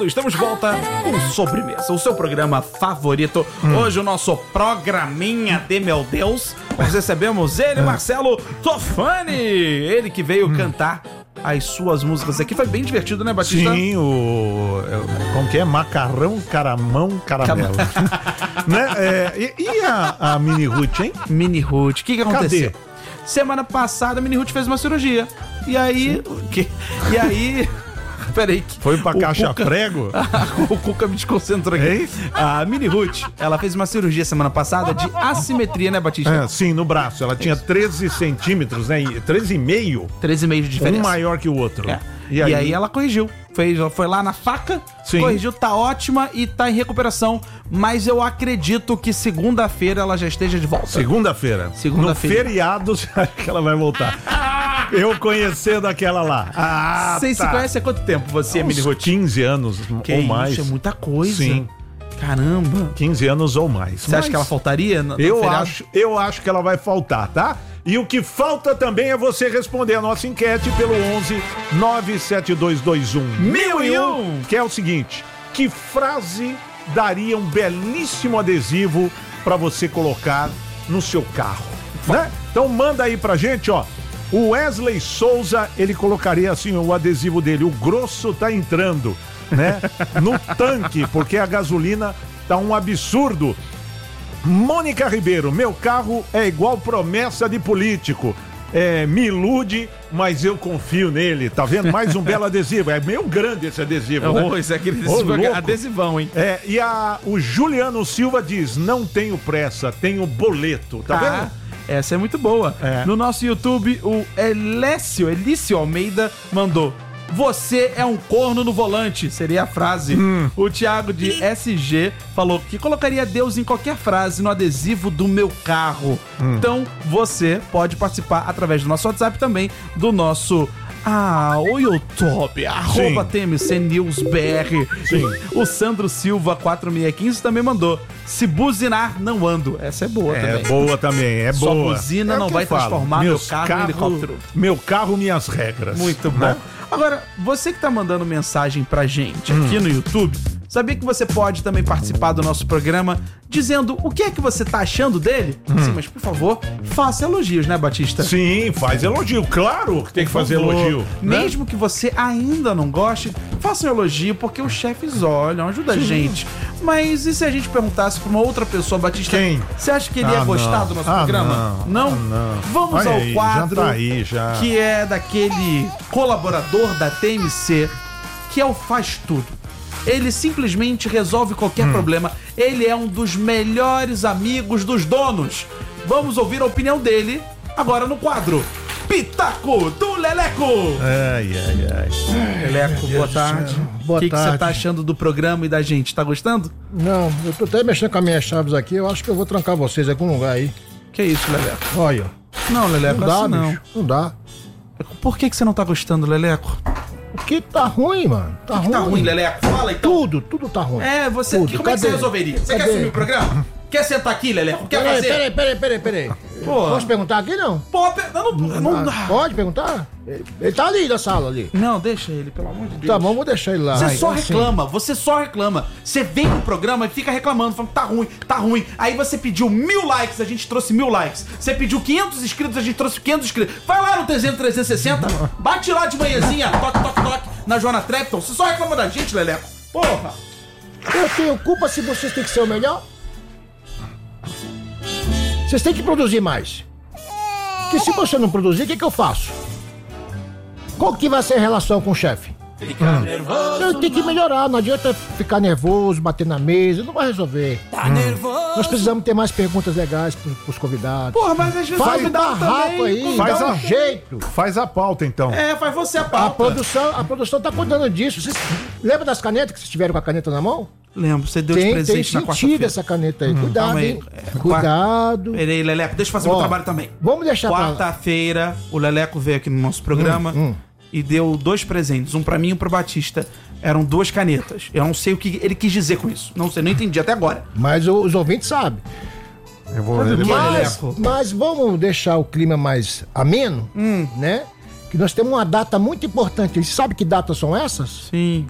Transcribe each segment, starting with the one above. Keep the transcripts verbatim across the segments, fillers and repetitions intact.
Estamos de volta com Sobremesa, o seu programa favorito. Hum. Hoje o nosso programinha de meu Deus. Nós recebemos ele, Marcelo Tofani. Ele que veio hum. cantar as suas músicas aqui. Foi bem divertido, né, Batista? Sim, o... como que é? Macarrão, caramão, caramelo. né? É, e, e a, a Mini Ruth, hein? Mini Ruth, o que que aconteceu? Cadê? Semana passada a Mini Ruth fez uma cirurgia. E aí... Que, e aí... Peraí. Foi pra caixa Cuca, prego? O Cuca me desconcentrou aqui. É a Mini Ruth, ela fez uma cirurgia semana passada de assimetria, né, Batista? É, sim, no braço. Ela tinha treze centímetros, né? treze e meio. treze e meio de diferença. Um maior que o outro. É. E, aí? e aí ela corrigiu. Fez, foi lá na faca, sim. corrigiu, tá ótima e tá em recuperação. Mas eu acredito que segunda-feira ela já esteja de volta. Segunda-feira? Segunda-feira. No feriado, acho que ela vai voltar. Eu conhecendo aquela lá. Ah, Vocês tá. se conhecem há quanto tempo, você, Uns Mini Ruth? quinze anos que ou isso, mais. É muita coisa. Sim. Caramba. quinze anos ou mais. Você Mas acha que ela faltaria? No, no eu, acho, eu acho que ela vai faltar, tá? E o que falta também é você responder a nossa enquete pelo onze nove sete dois dois um mil e um, que é o seguinte: que frase daria um belíssimo adesivo pra você colocar no seu carro, né? Então manda aí pra gente, ó. O Wesley Souza, ele colocaria assim o adesivo dele: o grosso tá entrando, né? No tanque, porque a gasolina tá um absurdo. Mônica Ribeiro, meu carro é igual promessa de político. É, me ilude, mas eu confio nele. Tá vendo? Mais um belo adesivo. É meio grande esse adesivo, oh, né? Esse é aquele adesivo, oh, adesivão, hein? É, e a, o Juliano Silva diz: não tenho pressa, tenho boleto. Tá ah. vendo? Essa é muito boa. É. No nosso YouTube, o Elécio, Elício Almeida mandou: você é um corno no volante, seria a frase. Hum. O Thiago de S G falou que colocaria Deus em qualquer frase no adesivo do meu carro. Hum. Então, você pode participar através do nosso WhatsApp também, do nosso... Ah, o YouTube, arroba T M C News B R. Sim. O Sandro Silva quatro seis um cinco também mandou: se buzinar, não ando. Essa é boa é também. É boa também, é Só boa. Só buzina é não vai transformar meu carro, carro em helicóptero. Meu carro, minhas regras. Muito bom. Né? Agora, você que tá mandando mensagem pra gente aqui hum. no YouTube, sabia que você pode também participar do nosso programa dizendo o que é que você tá achando dele? Hum. Sim, mas por favor, faça elogios, né, Batista? Sim, faz elogio. Claro que tem que fazer elogio. Mesmo né? que você ainda não goste, faça um elogio, porque os chefes olham, ajuda Sim. a gente. Mas e se a gente perguntasse pra uma outra pessoa, Batista? Quem? Você acha que ele ah, ia gostar não. do nosso ah, programa? Não? Não? Ah, não. Vamos Olha ao aí, quadro já tá aí, já. que é daquele colaborador da T M C, que é o Faz Tudo. Ele simplesmente resolve qualquer hum. problema. Ele é um dos melhores amigos dos donos. Vamos ouvir a opinião dele agora no quadro Pitaco do Leleco. Ai, ai, ai. Leleco, boa tarde. Boa que tarde. O que você tá achando do programa e da gente? Tá gostando? Não, eu tô até mexendo com as minhas chaves aqui. Eu acho que eu vou trancar vocês em algum lugar aí. Que isso, Leleco? Olha. Não, Leleco, não dá, assim não. Bicho, não dá. Por que que você não tá gostando, Leleco? Porque tá ruim, mano. Tá que ruim. Tá ruim, Leleco. Fala então. Tudo, tudo tá ruim. É, você. Tudo. Que, como Cadê? é que você resolveria? Você Cadê? quer assumir o programa? Quer sentar aqui, Leleco? Quer peraí, fazer? Peraí, peraí, peraí, peraí. Porra. Posso perguntar aqui, não? Pode, não, não, não dá. Pode perguntar? Ele, ele tá ali na sala ali. Não, deixa ele, pelo amor de Deus. Tá bom, vou deixar ele lá. Você Ai, só assim. reclama, você só reclama. Você vem no programa e fica reclamando, falando tá ruim, tá ruim. Aí você pediu mil likes, a gente trouxe mil likes. Você pediu quinhentos inscritos, a gente trouxe quinhentos inscritos. Vai lá no trezentos e sessenta, bate lá de manhãzinha, toque, toque, toque, na Joana Trepton. Você só reclama da gente, Leleco. Porra. Eu tenho culpa se vocês têm que ser o melhor? Vocês têm que produzir mais. Porque se você não produzir, o que, que eu faço? Qual que vai ser a relação com o chefe? Ficar nervoso. Eu tenho que melhorar, não adianta ficar nervoso, bater na mesa, não vai resolver. Tá hum. nervoso. Nós precisamos ter mais perguntas legais pros, pros convidados. Porra, mas às vezes faz um barraco aí, faz dá a... um jeito. Faz a pauta, então. É, faz você a pauta. A produção, a produção tá cuidando disso. Vocês lembram das canetas que vocês tiveram com a caneta na mão? Lembro, você deu tem, de presente tem na quarta-feira. essa caneta aí. Hum, Cuidado, aí. hein? É, Cuidado. Peraí, Leleco, deixa eu fazer Ó, meu trabalho também. Vamos deixar pra Quarta-feira, o Leleco veio aqui no nosso programa hum, hum. e deu dois presentes, um pra mim e um pro Batista. Eram duas canetas. Eu não sei o que ele quis dizer com isso. Não sei, não entendi até agora. Mas os ouvintes sabem. Eu vou ler mas, mas vamos deixar o clima mais ameno, hum. né? Que nós temos uma data muito importante. Você sabe que datas são essas? Sim.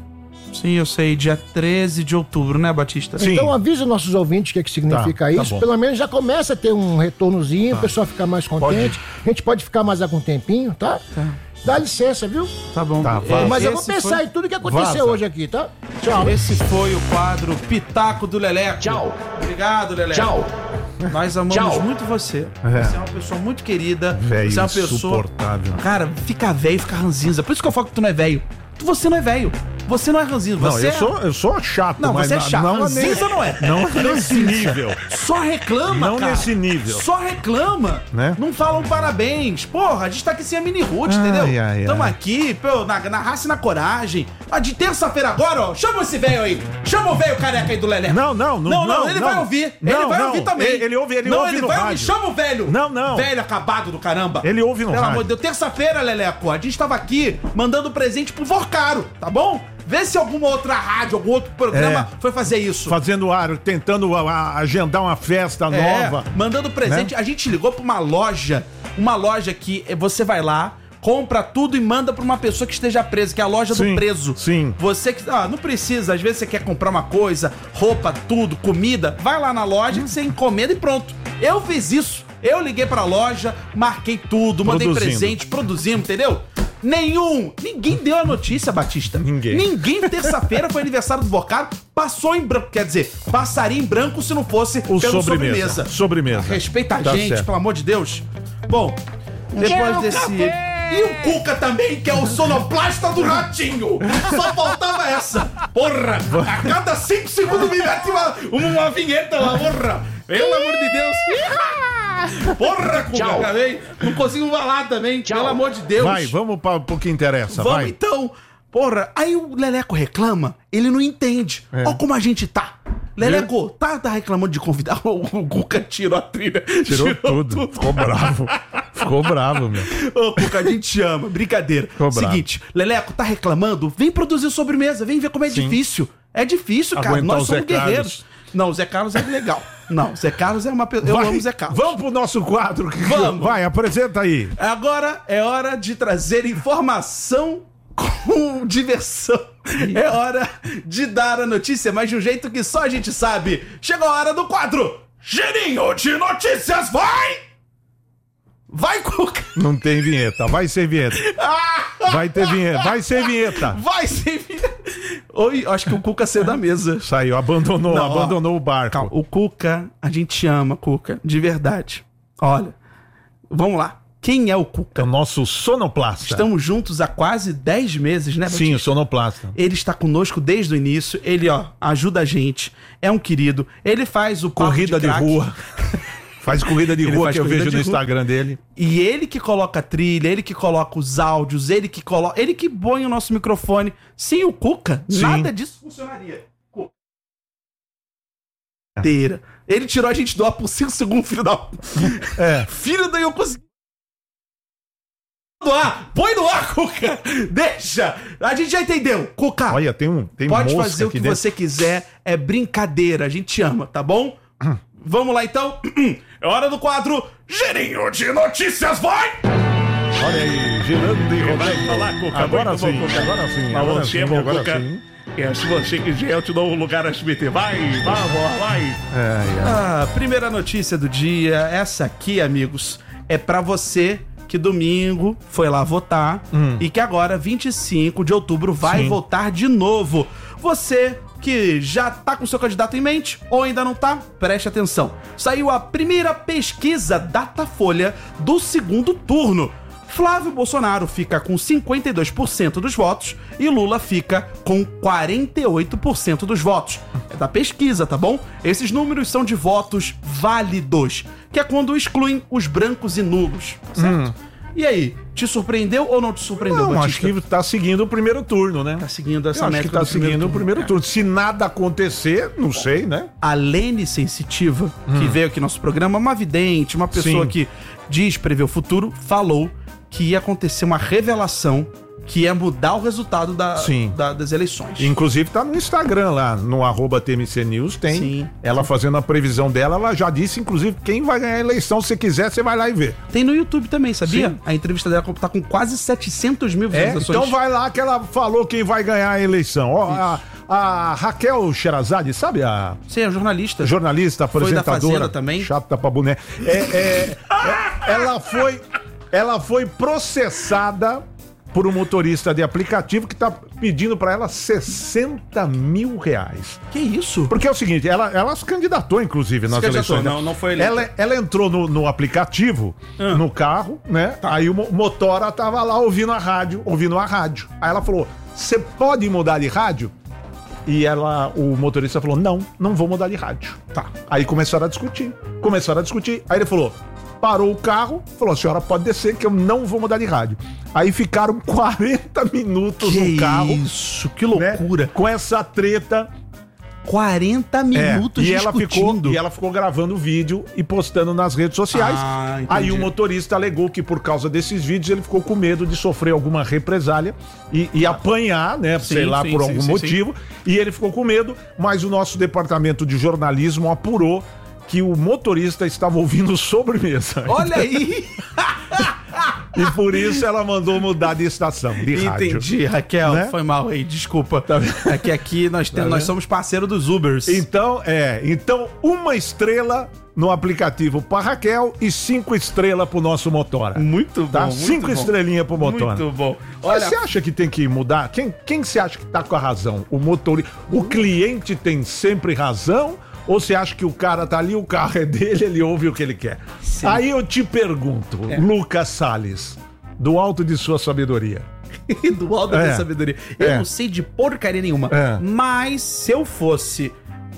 Sim, eu sei, dia treze de outubro, né, Batista? Sim. Então avisa nossos ouvintes o que, que significa Tá, tá isso. bom. Pelo menos já começa a ter um retornozinho, Tá. o pessoal fica mais contente. A gente pode ficar mais algum tempinho, tá? Tá. Dá licença, viu? Tá bom. Tá, vai. É, Mas eu vou esse pensar foi- em tudo que aconteceu Vaza. hoje aqui, tá? Tchau. Esse foi o quadro Pitaco do Leleco. Tchau. Obrigado, Leleco. Tchau. Nós amamos Tchau. muito você. É. Você é uma pessoa muito querida. Velho você é uma pessoa. insuportável. Cara, fica velho, fica ranzinza. Por isso que eu falo que tu não é velho. Você não é velho. Você não é ranzinza. Não, Você eu é... sou, eu sou chato, Não, mas você é na- chato. não, Ranzinza não é. Não nesse nível. Só reclama, Não cara. nesse nível. Só reclama. Né? Não falam parabéns. Porra, a gente tá aqui sem a mini root, Ai, entendeu? ai, Tamo ai. aqui, pô, na, na raça e na coragem. Ah, de terça-feira agora, ó. Chama esse velho aí. Chama o velho careca aí do Lelé. Não, não, não, Não, não, não, ele não. vai ouvir. Não, ele vai não. ouvir também. Ele- ele ouve- ele não, ouve ele no vai rádio. ouvir. Chama o velho. Não, não. Velho acabado do caramba. Ele ouve no Pelo rádio. amor de Deus. Terça-feira, Leleco, a gente tava aqui mandando presente pro Vorcaro, tá bom? Vê se alguma outra rádio, algum outro programa É. foi fazer isso. Fazendo ar, tentando a- a- agendar uma festa É, nova. mandando presente. A gente ligou pra uma loja, uma loja que você vai lá, compra tudo e manda pra uma pessoa que esteja presa, que é a loja Sim, do preso. sim. Você que, ah, não precisa, às vezes você quer comprar uma coisa, roupa, tudo, comida, vai lá na loja, você encomenda e pronto. Eu fiz isso. Eu liguei pra loja, marquei tudo, mandei Produzindo. presente, produzimos, entendeu? Nenhum, ninguém deu a notícia, Batista. Ninguém. Ninguém, terça-feira foi aniversário do Bocaro, passou em branco, quer dizer, passaria em branco se não fosse O pelo sobremesa. Sobremesa. Respeita a Tá gente, certo. pelo amor de Deus. Bom, depois desse... E o Cuca também, que é o sonoplasta do Ratinho. Só faltava essa. Porra, a cada cinco segundos me mete uma, uma vinheta lá, porra. Pelo amor de Deus. Porra, Cuca, Tchau. acabei. Não consigo falar também, pelo amor de Deus. Vai, vamos para o que interessa, Vamos vai. então. Porra, aí o Leleco reclama, ele não entende. É. Olha como a gente tá. Leleco, tá, tá reclamando de convidar. O, o Cuca tirou a trilha. Tirou, tudo. Ficou bravo. Ficou bravo, meu. Ô, Cuca, a gente te ama. Brincadeira. Ficou bravo. Seguinte, Leleco, tá reclamando? Vem produzir sobremesa, vem ver como é Sim. difícil. É difícil, cara. Aguentar Nós o Zé somos guerreiros. Carlos. Não, o Zé Carlos é legal. Não, o Zé Carlos é uma pessoa. Eu Vai, amo o Zé Carlos. Vamos pro nosso quadro. que- Vamos. Vai, apresenta aí. Agora é hora de trazer informação com diversão. É hora de dar a notícia, mas de um jeito que só a gente sabe. Chegou a hora do quadro Girinho de Notícias, vai! Vai, Cuca! Não tem vinheta. Vai ser vinheta. Vai ter vinheta. Vai ser vinheta. Vai ser... Oi, acho que o Cuca saiu da mesa. Saiu, abandonou, Não, ó. abandonou o barco. Calma, o Cuca, a gente ama, Cuca, de verdade. Olha, vamos lá. Quem é o É Cuca? o nosso sonoplasta. Estamos juntos há quase dez meses, né, Sim, Batista? o sonoplasta. Ele está conosco desde o início. Ele, ó, ajuda a gente. É um querido. Ele faz o papo Corrida de, craque. rua. Faz corrida de Ele rua faz que eu corrida vejo de no rua. Instagram dele. E ele que coloca a trilha, ele que coloca os áudios, ele que coloca. Ele que põe o nosso microfone. Sem o Cuca, Sim. nada disso funcionaria. Cuca. Inteira. Ele tirou a gente do ar por cinco segundos, filho da. É. Filho da eu consegui. Do ar! Põe no ar, Cuca! Deixa! A gente já entendeu. Cuca, Olha, tem um tem pode mosca fazer o aqui que dentro. você quiser. É brincadeira. A gente te ama, tá bom? Vamos lá, então. É hora do quadro Girinho de Notícias, vai! Olha aí, girando e rodando. falar, Cuca, Agora muito sim, bom, Cuca. agora sim. Mas Agora você sim, é bom, agora Cuca. sim. É, se você quiser, eu te dou um lugar S B T. Vai, vamos, vai. É, é. Ah, primeira notícia do dia. Essa aqui, amigos, é pra você que domingo foi lá votar e que agora, vinte e cinco de outubro, vai Sim. votar de novo. Você que já tá com seu candidato em mente ou ainda não tá, preste atenção. Saiu a primeira pesquisa Datafolha do segundo turno. Flávio Bolsonaro fica com cinquenta e dois por cento dos votos e Lula fica com quarenta e oito por cento dos votos. É da pesquisa, tá bom? Esses números são de votos válidos, que é quando excluem os brancos e nulos, tá certo? E aí, te surpreendeu ou não te surpreendeu, Não, acho Batista? que tá seguindo o primeiro turno, né? Tá seguindo Eu essa acho que métrica tá do primeiro seguindo o turno. primeiro É. turno. Se nada acontecer, não sei, né? A Lene Sensitiva, que veio aqui no nosso programa, uma vidente, uma pessoa Sim. que diz prever o futuro, falou que ia acontecer uma revelação que é mudar o resultado da, Sim. da- das eleições. Inclusive tá no Instagram lá, no arroba T M C News, tem Sim. ela fazendo a previsão dela, ela já disse, inclusive, quem vai ganhar a eleição, se quiser, você vai lá e vê. Tem no YouTube também, sabia? Sim. A entrevista dela tá com quase setecentos mil É, visualizações. então vai lá que ela falou quem vai ganhar a eleição. Ó, a, a Raquel Sherazade, sabe a Você é jornalista. jornalista, Foi da apresentadora, Fazenda também? chata pra boné. É, é, é, ela foi, ela foi processada por um motorista de aplicativo que tá pedindo pra ela sessenta mil reais. Que isso? Porque é o seguinte, ela, ela se candidatou, inclusive, nas candidatou, eleições. né? não- não foi eleita. ela, ela entrou no, no aplicativo, Ah. no carro, né? Aí o mo- motora tava lá ouvindo a rádio, ouvindo a rádio. Aí ela falou, você pode mudar de rádio? E ela, o motorista falou, não, não vou mudar de rádio. Tá. Aí começaram a discutir, começaram a discutir. Aí ele falou, parou o carro, falou, a senhora pode descer que eu não vou mudar de rádio. Aí ficaram quarenta minutos Que no carro. isso, que né, loucura. com essa treta. quarenta É, minutos e ela ficou discutindo. E ela ficou gravando vídeo e postando nas redes sociais. Ah, entendi. Aí o motorista alegou que por causa desses vídeos ele ficou com medo de sofrer alguma represália e, e apanhar, né? Sim, sei lá, sim, por sim, algum sim, motivo. E ele ficou com medo, mas o nosso departamento de jornalismo apurou que o motorista estava ouvindo sobremesa. Olha aí! E por isso ela mandou mudar de estação, de rádio. Entendi, Raquel, Né? foi mal aí, desculpa. É que aqui nós, temos, nós somos parceiro dos Ubers. Então, é, então uma estrela no aplicativo pra Raquel e cinco estrelas pro nosso Motora. Muito bom, Tá? muito Cinco bom. estrelinhas pro Motora. Muito bom. Mas Olha, você acha que tem que mudar? Quem, quem você acha que tá com a razão? O motorista, o cliente tem sempre razão? Ou você acha que o cara tá ali, o carro é dele, ele ouve o que ele quer? Sim. Aí eu te pergunto, É. Lucas Salles, do alto de sua sabedoria. do alto É. da sabedoria. Eu É. não sei de porcaria nenhuma. É. Mas se eu fosse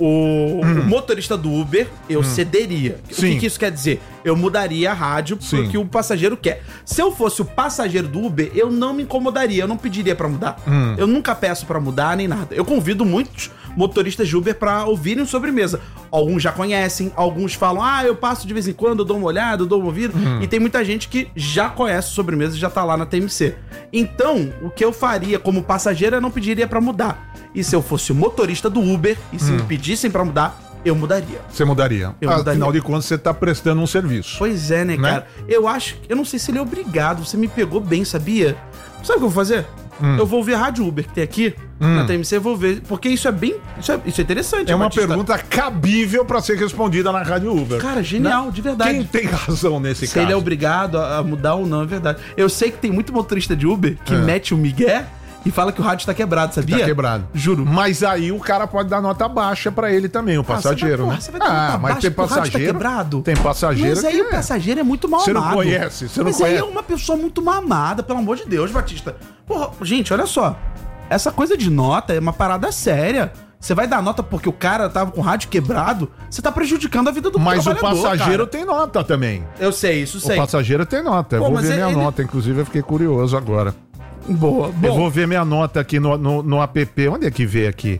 o, o motorista do Uber, eu cederia. O Sim. que, que isso quer dizer? Eu mudaria a rádio Sim. porque o passageiro quer. Se eu fosse o passageiro do Uber, eu não me incomodaria, eu não pediria pra mudar. Eu nunca peço pra mudar nem nada. Eu convido muitos motoristas de Uber pra ouvirem o sobremesa. Alguns já conhecem, alguns falam, ah, eu passo de vez em quando, eu dou uma olhada, eu dou uma ouvida. E tem muita gente que já conhece o sobremesa e já tá lá na T M C. Então, o que eu faria como passageiro, eu não pediria pra mudar. E se eu fosse o motorista do Uber, e se me pedissem pra mudar, eu mudaria. Você mudaria? Eu mudaria. Afinal de contas, você tá prestando um serviço. Pois é, né, Né? cara? Eu acho, eu não sei se ele é obrigado, você me pegou bem, sabia? Sabe o que eu vou fazer? Eu vou ouvir a Rádio Uber que tem aqui, na T M C, eu vou ver, porque isso é bem, isso é, isso é interessante. É uma Batista. pergunta cabível pra ser respondida na Rádio Uber. Cara, genial, de verdade. Quem tem razão nesse Se caso? ele é obrigado a a mudar ou não, é verdade. Eu sei que tem muito motorista de Uber que É. mete o migué e fala que o rádio tá quebrado, sabia? Tá quebrado. Juro. Mas aí o cara pode dar nota baixa pra ele também, o passageiro, Ah, né? você vai, porra, você vai dar nota mas baixa tem porque o rádio tá passageiro. quebrado? Tem passageiro. Mas aí que o passageiro é muito mal Você não amado. conhece, você não Mas aí conhece. é uma pessoa muito mal amada, pelo amor de Deus, Batista. Porra, gente, olha só. Essa coisa de nota é uma parada séria. Você vai dar nota porque o cara tava com o rádio quebrado, você tá prejudicando a vida do Mas o trabalhador, passageiro cara. tem nota também. Eu sei, isso sei. O passageiro tem nota. Eu Pô, vou mas ver minha ele- nota, inclusive eu fiquei curioso agora. Boa, Eu bom. vou ver minha nota aqui no, no, no app. Onde é que vê aqui?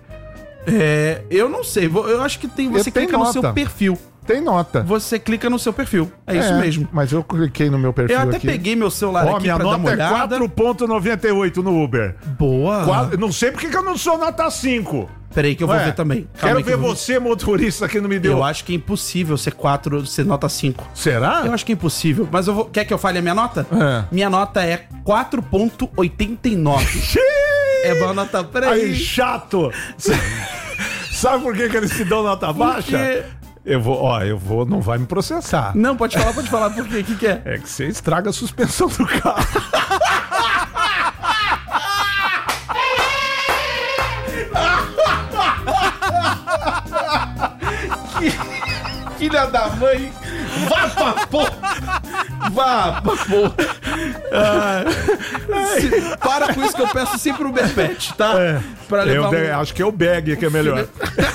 É, eu não sei. vou- Eu acho que tem. Você Eu tenho clica no nota. seu perfil. Tem nota. Você clica no seu perfil. É, isso mesmo. Mas eu cliquei no meu perfil Eu até aqui. peguei meu celular Ó, aqui minha pra dar uma nota é olhada. quatro ponto noventa e oito no Uber. Boa. Qua- Não sei porque que eu não sou nota cinco. Peraí que eu vou Ué, ver também. Calma Quero aí que ver eu vou você, motorista, que não me deu. Eu acho que é impossível ser quatro, ser nota cinco. Será? Eu acho que é impossível. Mas eu vou. Quer que eu fale a minha nota? É. Minha nota é quatro ponto oitenta e nove. É boa nota. Aí, Peraí. chato. Sabe por que, que eles te dão nota baixa? quê? Eu vou, ó, eu vou, não vai me processar. Não, pode falar, pode falar. Por quê? O que, que é? É que você estraga a suspensão do carro. Filha da mãe! Vá pra porra! Vá pra porra! Ah, se- para com isso que eu peço sempre o Uberpet, tá? É. Pra levar Eu de- um- acho que é o bag que é melhor.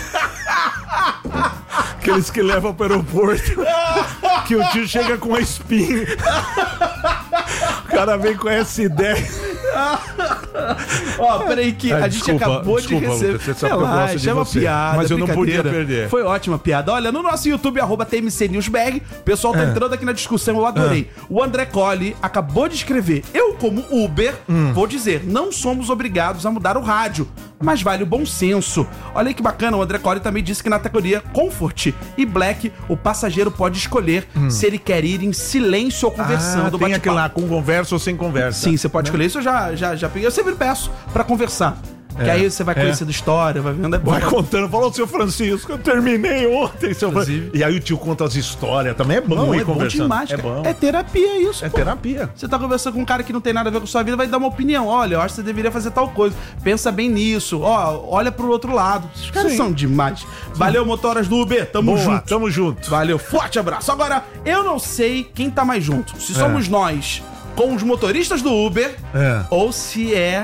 Aqueles que levam pro aeroporto. Que o tio chega com a espinha. O cara vem com S dez. Ó, peraí que É, a gente desculpa, acabou desculpa, de receber. Lucas, você sabe que eu gosto de chama você, piada, mas eu não podia brincadeira. perder. Foi ótima piada. Olha, no nosso YouTube, arroba T M C News B R, o pessoal tá É. entrando aqui na discussão, eu adorei. O André Colli acabou de escrever: eu, como Uber, Hum. vou dizer, não somos obrigados a mudar o rádio, mas vale o bom senso. Olha aí que bacana, o André Colli também disse que na categoria Comfort e Black, o passageiro pode escolher se ele quer ir em silêncio ou conversando. Ah, tem aquele lá, com conversa ou sem conversa. Sim, você pode escolher isso, eu já, já, já peguei. Eu sempre peço pra conversar. Que aí você vai conhecendo história, vai vendo. É bom. Vai contando, falou, seu Francisco, eu terminei ontem, seu Fran- Inclusive. E aí o tio conta as histórias, também é bom Não, ir é bom conversando. demais, É cara. bom. É terapia isso, É pô. terapia. Você tá conversando com um cara que não tem nada a ver com sua vida, vai dar uma opinião. Olha, eu acho que você deveria fazer tal coisa. Pensa bem nisso. Ó, olha pro outro lado. Os caras Sim. são demais. Valeu, motoras do Uber. Tamo Boa, junto. tamo junto. Valeu, forte abraço. Agora, eu não sei quem tá mais junto. Se somos nós com os motoristas do Uber É. ou se é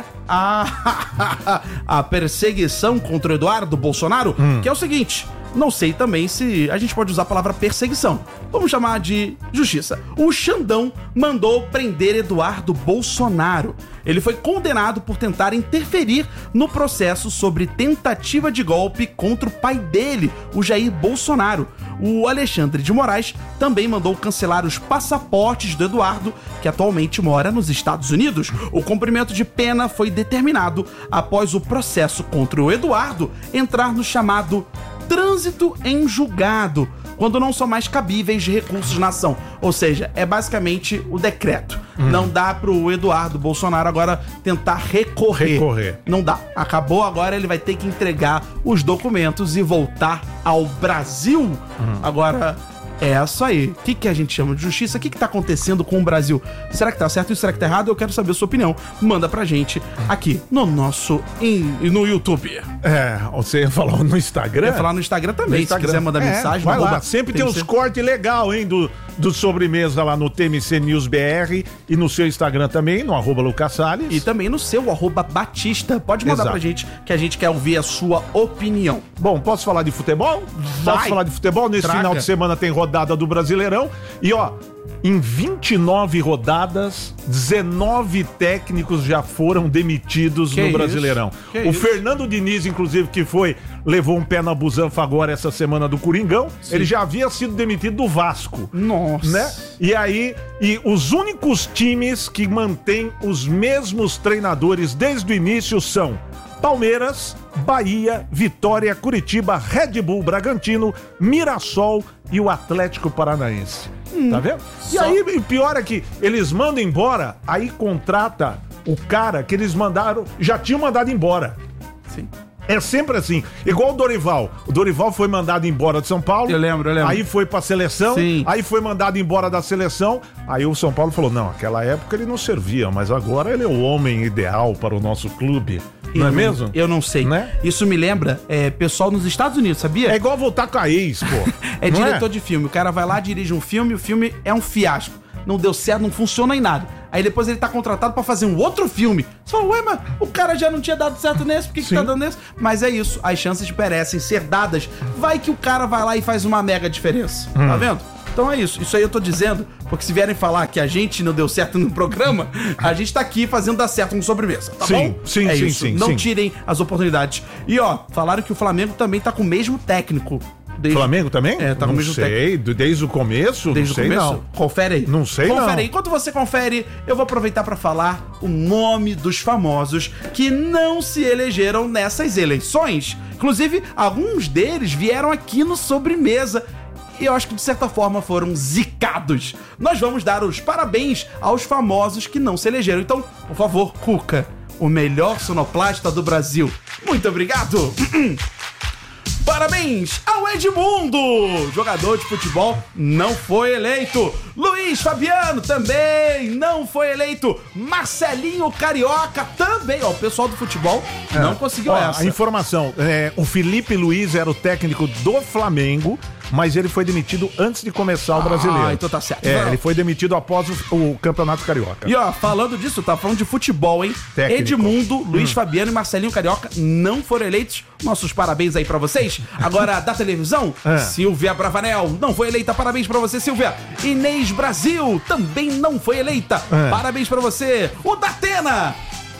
a, a perseguição contra o Eduardo Bolsonaro, que é o seguinte. Não sei também se a gente pode usar a palavra perseguição. Vamos chamar de justiça. O Xandão mandou prender Eduardo Bolsonaro. Ele foi condenado por tentar interferir no processo sobre tentativa de golpe contra o pai dele, o Jair Bolsonaro. O Alexandre de Moraes também mandou cancelar os passaportes do Eduardo, que atualmente mora nos Estados Unidos. O cumprimento de pena foi determinado após o processo contra o Eduardo entrar no chamado trânsito em julgado, quando não são mais cabíveis de recursos na ação. Ou seja, é basicamente o decreto. Hum. Não dá pro Eduardo Bolsonaro agora tentar recorrer. Recorrer. Não dá. Acabou agora, ele vai ter que entregar os documentos e voltar ao Brasil. Hum. Agora, é isso aí. O que, que a gente chama de justiça? O que, que tá acontecendo com o Brasil? Será que tá certo e será que tá errado? Eu quero saber a sua opinião. Manda pra gente aqui no nosso... Em, no YouTube. É, você falou no Instagram? Eu ia falar no Instagram também, No Instagram. se quiser mandar É, mensagem. vai no lá, arroba sempre tem T M uns C. cortes legais, hein, do, do sobremesa lá no T M C News B R e no seu Instagram também, no arroba Lucas Salles. E também no seu, arroba Batista. Pode mandar Exato. pra gente, que a gente quer ouvir a sua opinião. Bom, posso falar de futebol? Vai. Posso falar de futebol? Nesse Traga. final de semana tem rodada do Brasileirão. E ó, em vinte e nove rodadas, dezenove técnicos já foram demitidos Que no isso? Brasileirão. Que o isso? Fernando Diniz, inclusive, que foi, levou um pé na busanfa agora essa semana do Coringão, ele já havia sido demitido do Vasco. Nossa. Né? E aí, e os únicos times que mantêm os mesmos treinadores desde o início são Palmeiras, Bahia, Vitória, Curitiba, Red Bull, Bragantino, Mirassol e o Atlético Paranaense. Tá vendo? E Só- aí, o pior é que eles mandam embora, aí contrata o cara que eles mandaram, já tinham mandado embora. Sim. É sempre assim. Igual o Dorival. O Dorival foi mandado embora de São Paulo. Eu lembro, eu lembro. Aí foi pra seleção. Sim. Aí foi mandado embora da seleção. Aí o São Paulo falou: não, naquela época ele não servia, mas agora ele é o homem ideal para o nosso clube. Não é mesmo? Eu não sei. Né? Isso me lembra é, pessoal nos Estados Unidos, sabia? É igual voltar com a ex, pô. É Não diretor de filme. O cara vai lá, dirige um filme, o filme é um fiasco. Não deu certo, não funciona em nada. Aí depois ele tá contratado pra fazer um outro filme. Você fala, ué, mas o cara já não tinha dado certo nesse, por que, que Sim. tá dando nesse? Mas é isso, as chances merecem ser dadas. Vai que o cara vai lá e faz uma mega diferença. Hum. Tá vendo? Então é isso. Isso aí eu tô dizendo, porque se vierem falar que a gente não deu certo no programa, a gente tá aqui fazendo dar certo com sobremesa, tá Sim, bom? sim, é sim, isso. sim, Não sim. tirem as oportunidades. E ó, falaram que o Flamengo também tá com o mesmo técnico. Desde- Flamengo também? É, tá com não o mesmo sei, do- desde o começo? Desde não o sei, começo? não. Confere aí. Não sei, Confere não. aí. Enquanto você confere, eu vou aproveitar pra falar o nome dos famosos que não se elegeram nessas eleições. Inclusive, alguns deles vieram aqui no Sobremesa e eu acho que de certa forma foram zicados. Nós vamos dar os parabéns aos famosos que não se elegeram. Então, por favor, Cuca, o melhor sonoplasta do Brasil. Muito obrigado. Parabéns ao Edmundo! Jogador de futebol não foi eleito. Luiz Fabiano também não foi eleito. Marcelinho Carioca também. Ó, o pessoal do futebol não conseguiu Ó, essa. a informação, é, o Felipe Luiz era o técnico do Flamengo, mas ele foi demitido antes de começar o Brasileiro. Ah, então tá certo. É, Não. ele foi demitido após o, o Campeonato Carioca. E ó, falando disso, tá falando de futebol, hein? Técnico. Edmundo, Luiz Fabiano e Marcelinho Carioca não foram eleitos. Nossos parabéns aí pra vocês. Agora, da televisão, É. Silvia Bravanel não foi eleita. Parabéns pra você, Silvia. Inês Brasil também não foi eleita. É. Parabéns pra você. O Datena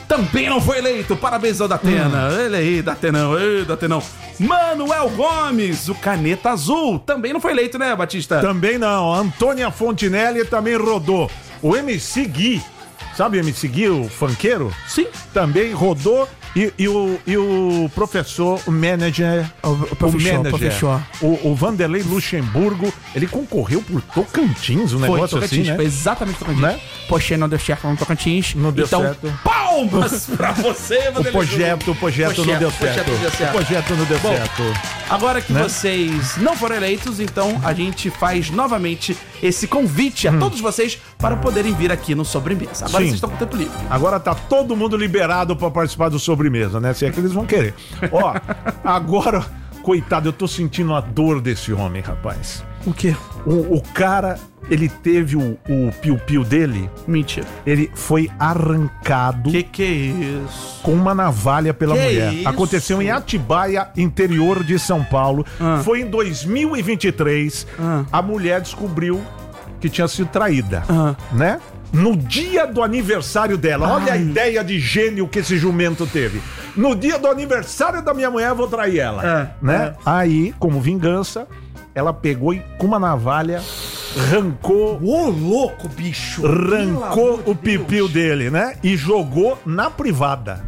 também não foi eleito. Parabéns ao Datena. Hum. Ele aí, Datenão, ei, Datenão. Manuel Gomes, o Caneta Azul, também não foi eleito, né, Batista? Também não. Antônia Fontinelli também rodou. O M C Gui, sabe o M C Gui, o funkeiro? Sim. Também rodou. E, e, o, e o professor, o manager, o, o, professor, manager professor. O, o Vanderlei Luxemburgo, ele concorreu por Tocantins, um foi, negócio Tocantins, assim, né? Foi exatamente Tocantins. Né? Poxa, não deu certo no Tocantins. Não deu então, certo. Palmas pra você, Vanderlei. O projeto, o projeto não deu certo. O projeto não deu Bom, certo. Agora que né? vocês não foram eleitos, então a gente faz novamente esse convite a hum. todos vocês para poderem vir aqui no Sobremesa. Agora Sim. vocês estão com tempo livre. Agora tá todo mundo liberado para participar do Sobremesa, né? Se é que eles vão querer. Ó, agora, coitado, eu tô sentindo a dor desse homem, rapaz. O quê? O, o cara, ele teve o, o piu-piu dele. Mentira. Ele foi arrancado. Que que é isso? Com uma navalha pela que mulher. Isso? Aconteceu em Atibaia, interior de São Paulo. Ah. Foi em dois mil e vinte e três. Ah. A mulher descobriu que tinha sido traída, ah. né? No dia do aniversário dela. Olha Ai. a ideia de gênio que esse jumento teve. No dia do aniversário da minha mulher, eu vou trair ela. É, né? É. Aí, como vingança, ela pegou e com uma navalha arrancou... Ô, louco, bicho! Arrancou o pipiu dele, né? E jogou na privada.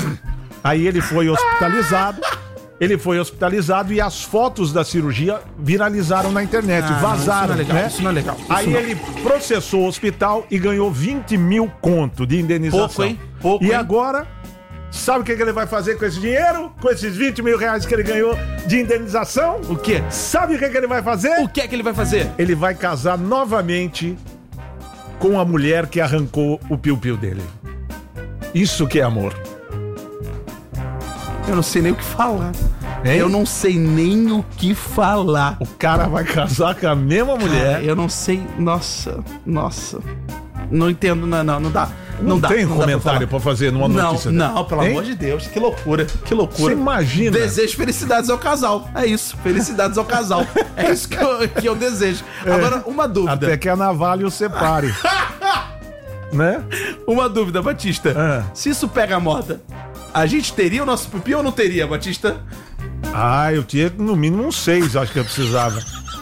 Aí ele foi hospitalizado. Ele foi hospitalizado e as fotos da cirurgia viralizaram na internet, ah, vazaram, não, isso não é legal, né? Isso não é legal. Isso Aí não. ele processou o hospital e ganhou vinte mil conto de indenização. Pouco, hein? Pouco, e hein? agora, sabe o que, que ele vai fazer com esse dinheiro? Com esses vinte mil reais que ele ganhou de indenização? O quê? Sabe o que, que ele vai fazer? O que é que ele vai fazer? Ele vai casar novamente com a mulher que arrancou o piu-piu dele. Isso que é amor. Eu não sei nem o que falar. Hein? Eu não sei nem o que falar. O cara vai casar com a mesma cara, mulher. Eu não sei. Nossa, nossa. Não entendo, não, não, não dá. Não, não dá, tem não comentário pra, pra fazer numa notícia Não, dessa. não, pelo hein? amor de Deus. Que loucura, que loucura. Você imagina. Desejo felicidades ao casal. É isso, felicidades ao casal. É isso que eu, que eu desejo. É. Agora, uma dúvida. Até que a navalha o separe. Né? Uma dúvida, Batista. Ah. Se isso pega a moda, a gente teria o nosso pipi ou não teria, Batista? Ah, eu tinha no mínimo uns seis, acho que eu precisava.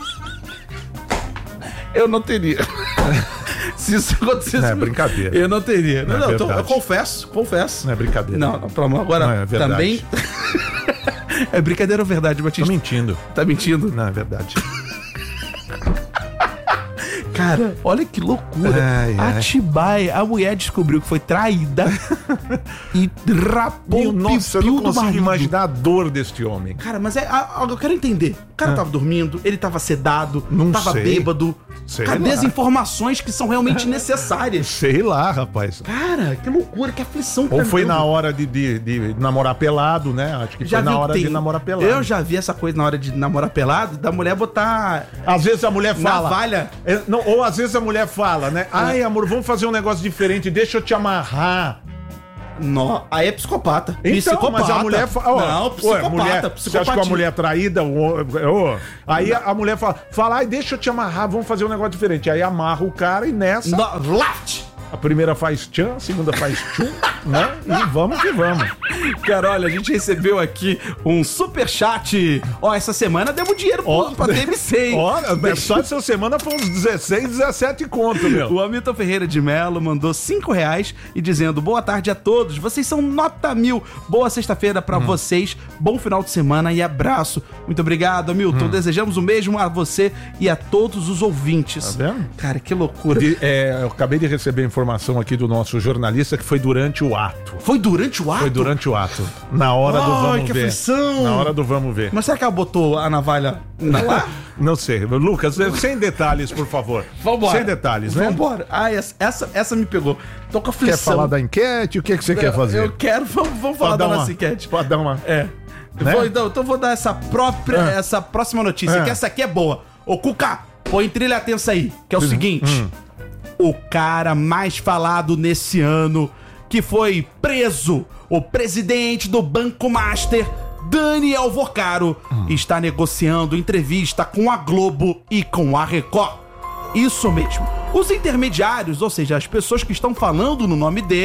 Eu não teria. Se isso acontecesse... Não é brincadeira. Eu não teria. Não, não, não é eu, tô, eu confesso, confesso. Não é brincadeira. Não, não, pelo amor, agora não é verdade. também... É brincadeira ou verdade, Batista? Tô mentindo. Tá mentindo? Não, é verdade. Cara, olha que loucura. Ai, ai. Atibaia, a mulher descobriu que foi traída e rapou o Nossa, eu não consigo imaginar a dor deste homem. Cara, mas é, eu quero entender. O cara ah. tava dormindo, ele tava sedado, não tava sei. bêbado. Sei Cadê lá. as informações que são realmente necessárias? Sei lá, rapaz. Cara, que loucura, que aflição. Ou foi na hora de, de, de namorar pelado, né? Acho que já foi na hora tem... de namorar pelado. Eu já vi essa coisa na hora de namorar pelado, da mulher botar... Às vezes a mulher fala... Navalha. É, não, ou às vezes a mulher fala, né? Ai, amor, vamos fazer um negócio diferente, deixa eu te amarrar. Não, aí é psicopata. Então, psicopata. mas a mulher fala... Oh, não, psicopata, ué, mulher, você acha que a mulher é traída? Oh, oh, aí a, a mulher fala, fala, ai, deixa eu te amarrar, vamos fazer um negócio diferente. Aí amarra o cara e nessa... No, left! A primeira faz tchan, a segunda faz tchum, né? E vamos que vamos. Cara, olha, a gente recebeu aqui um superchat. Ó, essa semana demos dinheiro ó, pra D M C, hein? Ó, só essa semana foi uns dezesseis, dezessete conto, meu. O Hamilton Ferreira de Melo mandou cinco reais e dizendo, boa tarde a todos, vocês são nota mil. Boa sexta-feira pra hum. vocês, bom final de semana e abraço. Muito obrigado, Hamilton. Hum. Desejamos o mesmo a você e a todos os ouvintes. Tá vendo? Cara, que loucura. De, é, eu acabei de receber informação informação aqui do nosso jornalista que foi durante o ato. Foi durante o ato? Foi durante o ato. Na hora oh, do vamos que ver. Aflição. Na hora do vamos ver. Mas será que ela botou a navalha lá? Não sei. Lucas, sem detalhes, por favor. Vambora. Sem detalhes, né? Vambora. Ah, essa, essa, essa me pegou. Tô com aflição. Quer falar da enquete? O que, que você eu, quer fazer? Eu quero. Vamos, vamos falar da nossa enquete. Pode dar uma... É. Né? Vou, então, então vou dar essa própria, é. essa próxima notícia, é. que essa aqui é boa. Ô, Cuca, põe trilha tensa aí, que é o hum, seguinte. Hum. O cara mais falado nesse ano, que foi preso, o presidente do Banco Master, Daniel Vocaro, hum. está negociando entrevista com a Globo e com a Record. Isso mesmo. Os intermediários, ou seja, as pessoas que estão falando no nome dele,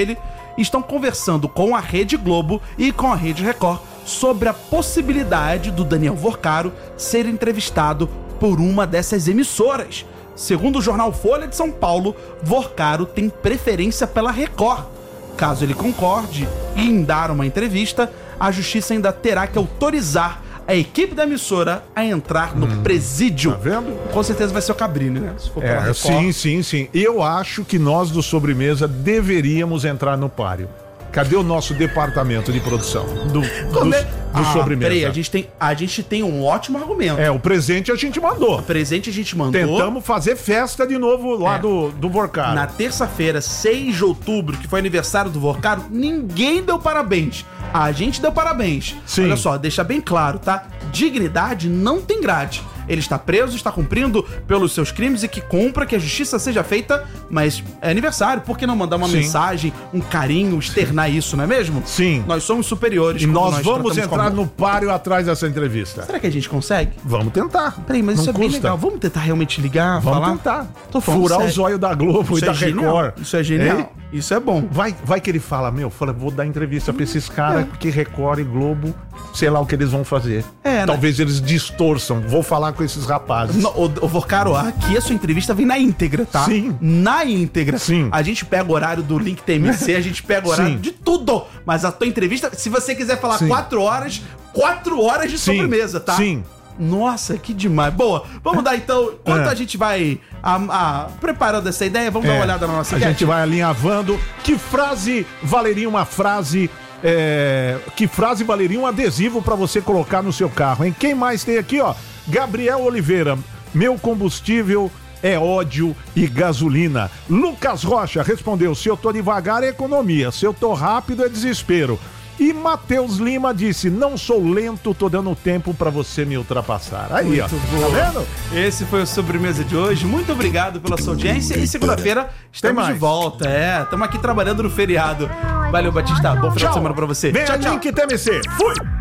estão conversando com a Rede Globo e com a Rede Record sobre a possibilidade do Daniel Vorcaro ser entrevistado por uma dessas emissoras. Segundo o jornal Folha de São Paulo, Vorcaro tem preferência pela Record. Caso ele concorde em dar uma entrevista, a justiça ainda terá que autorizar a equipe da emissora a entrar no hum, presídio. Tá vendo? Com certeza vai ser o Cabrini, né? Se for pela É, Record. sim, sim, sim. Eu acho que nós do Sobremesa deveríamos entrar no páreo. Cadê o nosso departamento de produção do, do, é? do ah, Sobremesa? Peraí, a gente, tem, a gente tem um ótimo argumento. É, o presente a gente mandou. O presente a gente mandou. Tentamos fazer festa de novo lá É. do, do Vorcaro. Na terça-feira, seis de outubro, que foi aniversário do Vorcaro, ninguém deu parabéns. A gente deu parabéns. Sim. Olha só, deixa bem claro, tá? Dignidade não tem grade. Ele está preso, está cumprindo pelos seus crimes e que cumpra, que a justiça seja feita, mas é aniversário, por que não mandar uma Sim. mensagem, um carinho, externar isso, não é mesmo? Sim. Nós somos superiores. E quando nós, vamos tratamos com entrar amor. no páreo atrás dessa entrevista. Será que a gente consegue? Vamos tentar. Peraí, mas Não isso é bem custa. legal. Vamos tentar realmente ligar, Vamos falar? tentar. Tô falando Furar sério. os olhos da Globo Isso e da é genial. Record. Isso é genial. Hein? Isso é bom. Vai, vai que ele fala, meu, fala, vou dar entrevista pra esses caras, porque Record e Globo, sei lá o que eles vão fazer. É, né? Talvez eles distorçam. Vou falar com esses rapazes. No, o, o Vorcaro, aqui a sua entrevista vem na íntegra, tá? Sim. Na íntegra. Sim. A gente pega o horário do Link T M C, a gente pega o horário Sim. de tudo. Mas a tua entrevista, se você quiser falar Sim. quatro horas, quatro horas de Sim. sobremesa, tá? Sim. Nossa, que demais. Boa, vamos dar então. Enquanto É. a gente vai a, a, preparando essa ideia, vamos dar uma É, olhada na nossa A enquete? gente vai alinhavando. Que frase valeria uma frase... é, que frase valeria um adesivo pra você colocar no seu carro, hein? Quem mais tem aqui, ó? Gabriel Oliveira. Meu combustível é ódio e gasolina. Lucas Rocha respondeu: se eu tô devagar é economia, se eu tô rápido é desespero. E Matheus Lima disse: não sou lento, tô dando tempo pra você me ultrapassar. Aí, Muito ó. boa. Tá vendo? Esse foi o Sobremesa de hoje. Muito obrigado pela sua audiência. E segunda-feira estamos mais. de volta. É, estamos aqui trabalhando no feriado. Valeu, Batista. Bom final de semana pra você. Vem Tchau, a tchau. Link T M C. Fui!